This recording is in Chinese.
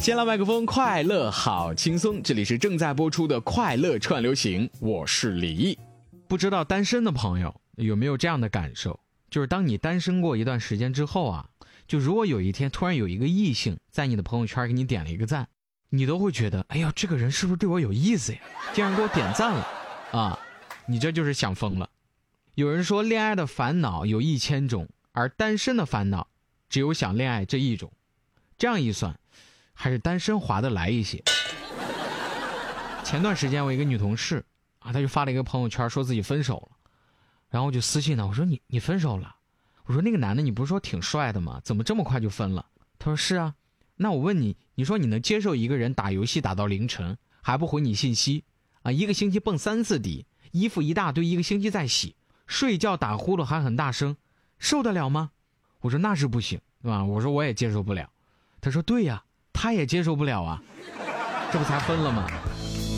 先来麦克风，快乐好轻松，这里是正在播出的快乐串流行，我是李毅。不知道单身的朋友有没有这样的感受，就是当你单身过一段时间之后啊，就如果有一天突然有一个异性在你的朋友圈给你点了一个赞，你都会觉得，哎呀，这个人是不是对我有意思呀，竟然给我点赞了啊，你这就是想疯了。有人说恋爱的烦恼有1000种，而单身的烦恼只有想恋爱这一种，这样一算还是单身划得来一些。前段时间我一个女同事啊，她就发了一个朋友圈说自己分手了，然后我就私信她，我说你分手了？我说那个男的你不是说挺帅的吗？怎么这么快就分了？她说是啊。那我问你，你说你能接受一个人打游戏打到凌晨还不回你信息啊？一个星期蹦3次迪，衣服一大堆，一个星期再洗，睡觉打呼噜还很大声，受得了吗？我说那是不行，对吧？我说我也接受不了。她说对呀，他也接受不了啊，这不才分了吗？